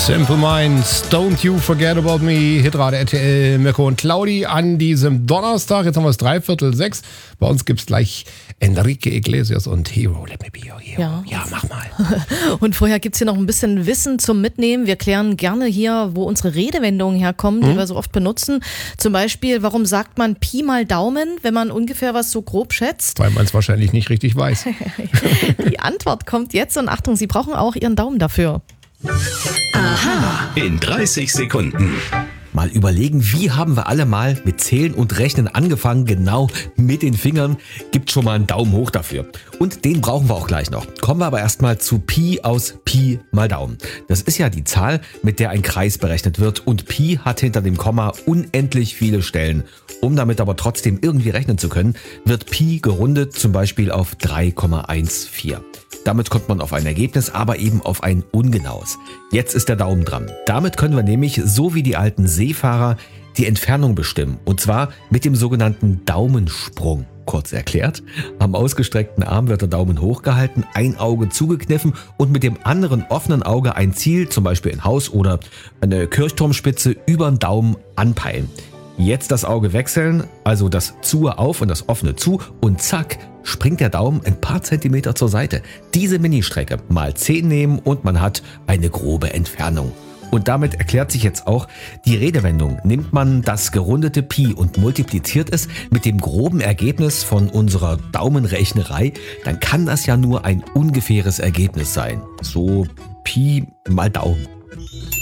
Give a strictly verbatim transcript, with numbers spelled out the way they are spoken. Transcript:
Simple Minds, Don't You Forget About Me, Hitrate R T L, Mirko und Claudi an diesem Donnerstag. Jetzt haben wir es dreiviertel sechs. Bei uns gibt es gleich Enrique Iglesias und Hero, Let Me Be Your Hero. Ja, ja mach mal. Und vorher gibt es hier noch ein bisschen Wissen zum Mitnehmen. Wir klären gerne hier, wo unsere Redewendungen herkommen, die Mhm. wir so oft benutzen. Zum Beispiel, warum sagt man Pi mal Daumen, wenn man ungefähr was so grob schätzt? Weil man es wahrscheinlich nicht richtig weiß. Die Antwort kommt jetzt und Achtung, Sie brauchen auch Ihren Daumen dafür. In dreißig Sekunden. Mal überlegen, wie haben wir alle mal mit Zählen und Rechnen angefangen? Genau mit den Fingern. Gibt schon mal einen Daumen hoch dafür. Und den brauchen wir auch gleich noch. Kommen wir aber erstmal zu Pi aus Pi mal Daumen. Das ist ja die Zahl, mit der ein Kreis berechnet wird. Und Pi hat hinter dem Komma unendlich viele Stellen. Um damit aber trotzdem irgendwie rechnen zu können, wird Pi gerundet, zum Beispiel auf drei Komma vierzehn. Damit kommt man auf ein Ergebnis, aber eben auf ein ungenaues. Jetzt ist der Daumen dran. Damit können wir nämlich, so wie die alten Seefahrer, die Entfernung bestimmen. Und zwar mit dem sogenannten Daumensprung. Kurz erklärt, am ausgestreckten Arm wird der Daumen hochgehalten, ein Auge zugekniffen und mit dem anderen offenen Auge ein Ziel, zum Beispiel ein Haus oder eine Kirchturmspitze, über den Daumen anpeilen. Jetzt das Auge wechseln, also das Zu auf und das offene zu und zack, springt der Daumen ein paar Zentimeter zur Seite. Diese Ministrecke mal zehn nehmen und man hat eine grobe Entfernung. Und damit erklärt sich jetzt auch die Redewendung. Nimmt man das gerundete Pi und multipliziert es mit dem groben Ergebnis von unserer Daumenrechnerei, dann kann das ja nur ein ungefähres Ergebnis sein. So Pi mal Daumen.